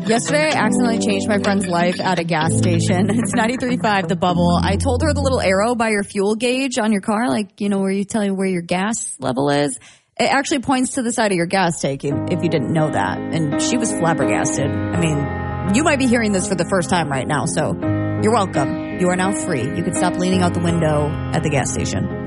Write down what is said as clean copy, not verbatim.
Yesterday, I accidentally changed my friend's life at a gas station. It's 93.5, The Bubble. I told her the little arrow by your fuel gauge on your car, like, you know, where you tell you where your gas level is. It actually points to the side of your gas tank if you didn't know that. And she was flabbergasted. I mean, you might be hearing this for the first time right now, so you're welcome. You are now free. You can stop leaning out the window at the gas station.